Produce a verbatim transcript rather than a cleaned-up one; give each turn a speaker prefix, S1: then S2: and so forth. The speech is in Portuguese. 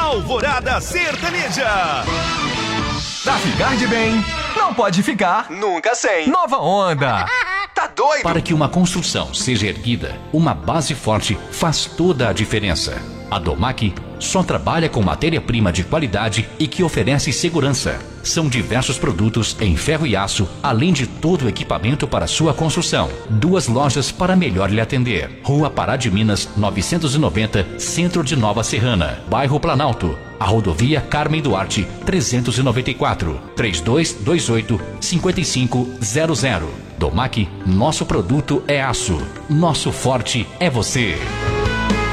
S1: Alvorada Sertaneja.
S2: Pra ficar de bem, não pode ficar
S3: nunca sem
S2: Nova Onda.
S3: Tá doido?
S4: Para que uma construção seja erguida, uma base forte faz toda a diferença. A Domac só trabalha com matéria-prima de qualidade e que oferece segurança. São diversos produtos em ferro e aço, além de todo o equipamento para sua construção. Duas lojas para melhor lhe atender. Rua Pará de Minas, novecentos e noventa, Centro de Nova Serrana, Bairro Planalto. A rodovia Carmen Duarte, trezentos e noventa e quatro, trinta e dois vinte e oito, cinquenta e cinco zero zero. Domac, nosso produto é aço. Nosso forte é você.